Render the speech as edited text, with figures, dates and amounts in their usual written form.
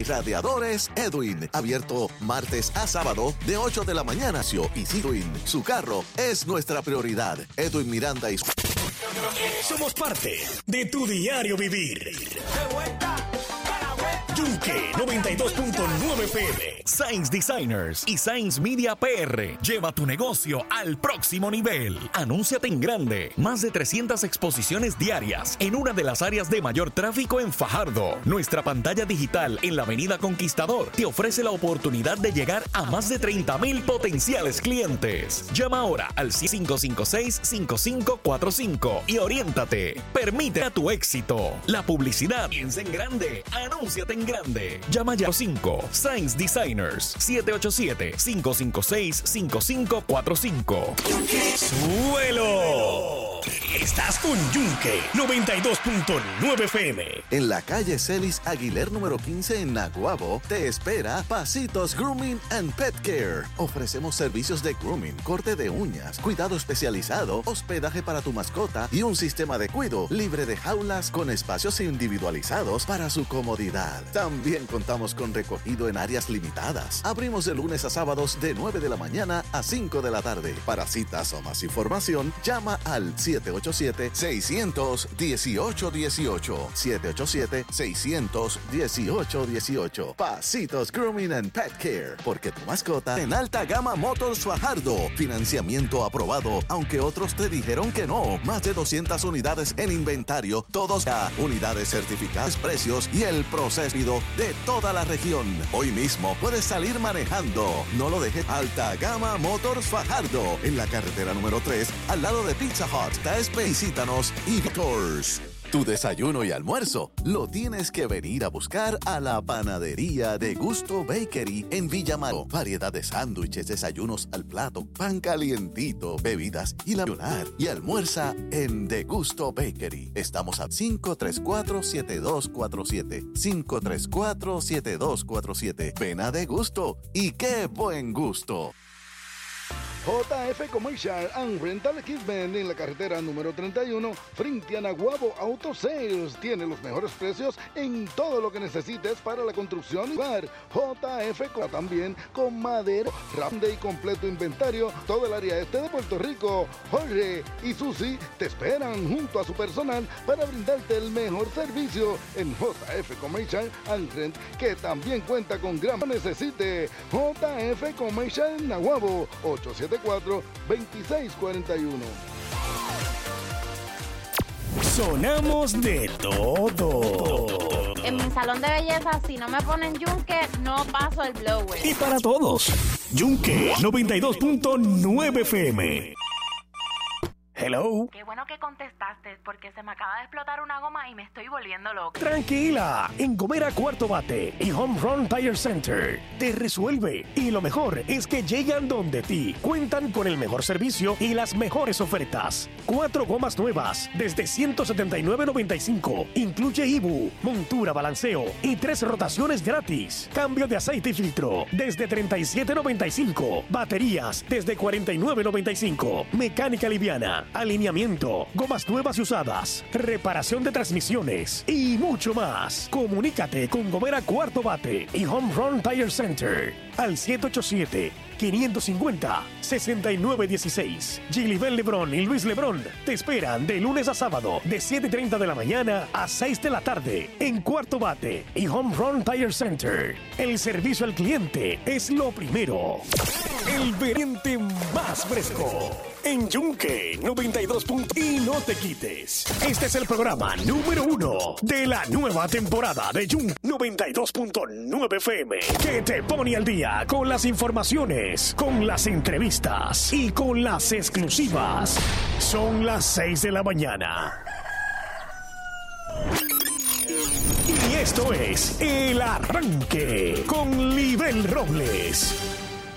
Radiadores Edwin. Abierto martes a sábado de 8 de la mañana. Y Edwin, su carro es nuestra prioridad. Edwin Miranda y... Somos parte de tu diario vivir. Yunque 92.9 FM. Science Designers y Science Media PR. Lleva tu negocio al próximo nivel. Anúnciate en grande. Más de 300 exposiciones diarias en una de las áreas de mayor tráfico en Fajardo. Nuestra pantalla digital en la Avenida Conquistador te ofrece la oportunidad de llegar a más de 30,000 potenciales clientes. Llama ahora al 556-5545 y oriéntate. Permite a tu éxito. La publicidad piensa en grande. Anúnciate en grande. Llama ya a 5 Science Designers 787-556-5545. ¡Suelo! Estás con Yunque 92.9 FM. En la calle Celis Aguiler número 15 en Naguabo te espera Pasitos Grooming and Pet Care. Ofrecemos servicios de grooming, corte de uñas, cuidado especializado, hospedaje para tu mascota y un sistema de cuidado libre de jaulas con espacios individualizados para su comodidad. También contamos con recogido en áreas limitadas. Abrimos de lunes a sábados de 9 de la mañana a 5 de la tarde. Para citas o más información, llama al 787-600-1818. 787-600-1818. Pasitos Grooming and Pet Care. Porque tu mascota en Alta Gama Motors Fajardo. Financiamiento aprobado, aunque otros te dijeron que no. Más de 200 unidades en inventario. Todos ya. Unidades certificadas, precios y el proceso de toda la región. Hoy mismo puedes salir manejando. No lo dejes. Alta Gama Motors Fajardo. En la carretera número 3, al lado de Pizza Hut. Visítanos y Victors. Tu desayuno y almuerzo lo tienes que venir a buscar a la panadería de Gusto Bakery en Villamaro. Variedad de sándwiches, desayunos al plato, pan calientito, bebidas y la lunar. Y almuerza en De Gusto Bakery. Estamos a 534-7247. 534-7247. Ven a De Gusto y qué buen gusto. JF Commercial and Rental Equipment en la carretera número 31 frente a Naguabo Auto Sales. Tiene los mejores precios en todo lo que necesites para la construcción y bar. JF también con madera, grande y completo inventario. Todo el área este de Puerto Rico. Jorge y Susi te esperan junto a su personal para brindarte el mejor servicio en JF Commercial and Rent, que también cuenta con gran necesite. JF Commercial Naguabo 874-2641. Sonamos de todo. En mi salón de belleza, si no me ponen Yunque, no paso el blower. Y para todos, Yunque 92.9 FM. Hello. Qué bueno que contestaste, porque se me acaba de explotar una goma y me estoy volviendo loca. Tranquila, en Gomera Cuarto Bate y Home Run Tire Center te resuelve. Y lo mejor es que llegan donde ti. Cuentan con el mejor servicio y las mejores ofertas. 4 gomas nuevas desde $179.95. Incluye IBU, montura, balanceo y 3 rotaciones gratis. Cambio de aceite y filtro desde $37.95. Baterías desde $49.95. Mecánica liviana, alineamiento, gomas nuevas y usadas, reparación de transmisiones y mucho más. Comunícate con Gomera Cuarto Bate y Home Run Tire Center al 787-550-6916. Gilibel Lebrón y Luis Lebrón te esperan de lunes a sábado de 7:30 de la mañana a 6 de la tarde en Cuarto Bate y Home Run Tire Center. El servicio al cliente es lo primero. El variante más fresco en Yunque 92. Y no te quites. Este es el programa número 1 de la nueva temporada de Yunque 92.9 FM, que te pone al día con las informaciones, con las entrevistas y con las exclusivas. Son las 6 de la mañana. Y esto es El Arranque con Libel Robles.